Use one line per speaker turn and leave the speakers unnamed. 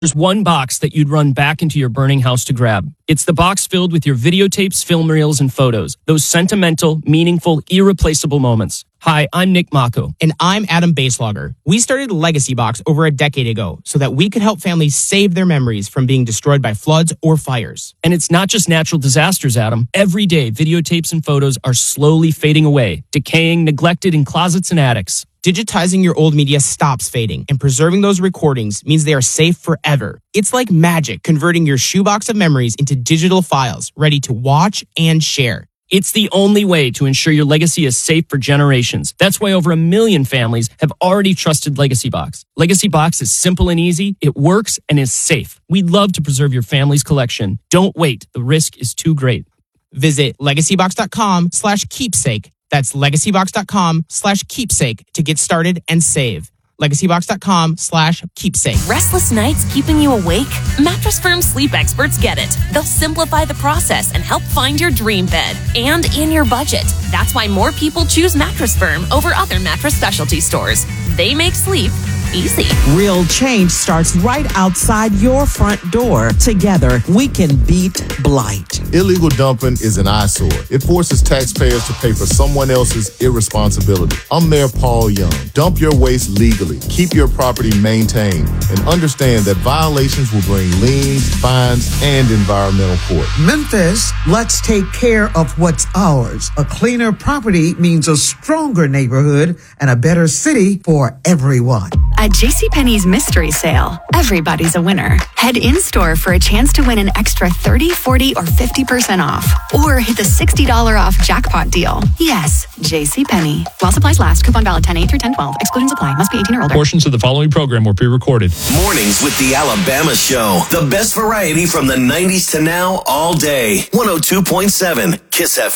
There's one box that you'd run back into your burning house to grab. It's the box filled with your videotapes, film reels, and photos. Those sentimental, meaningful, irreplaceable moments. Hi, I'm Nick Mako.
And I'm Adam Baselogger. We started Legacy Box over a decade ago so that we could help families save their memories from being destroyed by floods or fires.
And it's not just natural disasters, Adam. Every day, videotapes and photos are slowly fading away, decaying, neglected in closets and attics.
Digitizing your old media stops fading, and preserving those recordings means they are safe forever. It's like magic converting your shoebox of memories into digital files ready to watch and share.
It's the only way to ensure your legacy is safe for generations. That's why over 1 million families have already trusted Legacy Box. Legacy Box is simple and easy, it works, and is safe. We'd love to preserve your family's collection. Don't wait. The risk is too great.
Visit legacybox.com/keepsake. That's legacybox.com/keepsake to get started and save. legacybox.com/keepsake.
Restless nights keeping you awake? Mattress Firm sleep experts get it. They'll simplify the process and help find your dream bed and in your budget. That's why more people choose Mattress Firm over other mattress specialty stores. They make sleep easy.
Real change starts right outside your front door. Together, we can beat blight.
Illegal dumping is an eyesore. It forces taxpayers to pay for someone else's irresponsibility. I'm Mayor Paul Young. Dump your waste legally. Keep your property maintained. And understand that violations will bring liens, fines, and environmental court.
Memphis, let's take care of what's ours. A cleaner property means a stronger neighborhood and a better city for everyone.
At JCPenney's mystery sale, everybody's a winner. Head in-store for a chance to win an extra 30, 40, or 50% off. Or hit the $60 off jackpot deal. Yes, JCPenney. While supplies last. Coupon valid 10/8 through 10/12. Excluding supply. Must be 18 or older.
Portions of the following program were pre-recorded.
Mornings with the Alabama Show. The best variety from the 90s to now all day. 102.7 KISS FM.